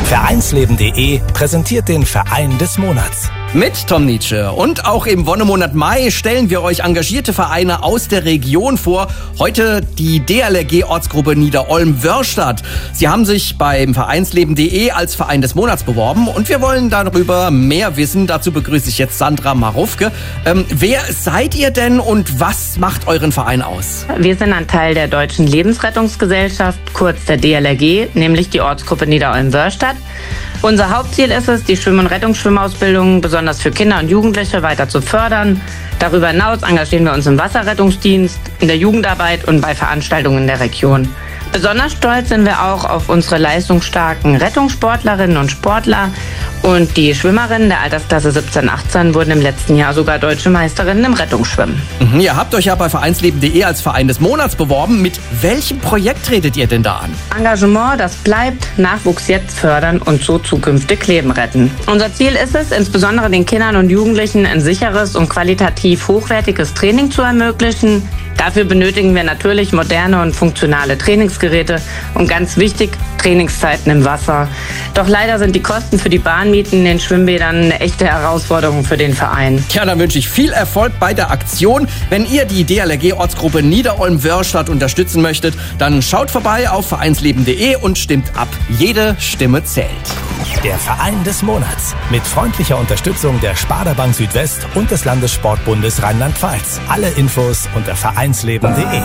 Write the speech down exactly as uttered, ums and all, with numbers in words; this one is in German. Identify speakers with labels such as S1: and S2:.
S1: Vereinsleben punkt de präsentiert den Verein des Monats.
S2: Mit Tom Nietzsche. Und auch im Wonnemonat Mai stellen wir euch engagierte Vereine aus der Region vor. Heute die D L R G-Ortsgruppe Niederolm-Wörrstadt. Sie haben sich beim Vereinsleben punkt de als Verein des Monats beworben und wir wollen darüber mehr wissen. Dazu begrüße ich jetzt Sandra Marufke. Ähm, wer seid ihr denn und was macht euren Verein aus?
S3: Wir sind ein Teil der Deutschen Lebensrettungsgesellschaft, kurz der D L R G, nämlich die Ortsgruppe Niederolm-Wörrstadt. Unser Hauptziel ist es, die Schwimm- und Rettungsschwimmausbildung besonders für Kinder und Jugendliche weiter zu fördern. Darüber hinaus engagieren wir uns im Wasserrettungsdienst, in der Jugendarbeit und bei Veranstaltungen in der Region. Besonders stolz sind wir auch auf unsere leistungsstarken Rettungssportlerinnen und Sportler. Und die Schwimmerinnen der Altersklasse siebzehn achtzehn wurden im letzten Jahr sogar deutsche Meisterinnen im Rettungsschwimmen.
S2: Mhm, ihr habt euch ja bei Vereinsleben punkt de als Verein des Monats beworben. Mit welchem Projekt tretet ihr denn da an?
S3: Engagement, das bleibt, Nachwuchs jetzt fördern und so zukünftig Leben retten. Unser Ziel ist es, insbesondere den Kindern und Jugendlichen ein sicheres und qualitativ hochwertiges Training zu ermöglichen. Dafür benötigen wir natürlich moderne und funktionale Trainingsgeräte und ganz wichtig, Trainingszeiten im Wasser. Doch leider sind die Kosten für die Bahnmieten in den Schwimmbädern eine echte Herausforderung für den Verein.
S2: Ja, dann wünsche ich viel Erfolg bei der Aktion. Wenn ihr die D L R G-Ortsgruppe Niederolm-Wörrstadt unterstützen möchtet, dann schaut vorbei auf Vereinsleben punkt de und stimmt ab. Jede Stimme zählt.
S1: Der Verein des Monats mit freundlicher Unterstützung der Sparda Bank Südwest und des Landessportbundes Rheinland-Pfalz. Alle Infos unter vereinsleben punkt de.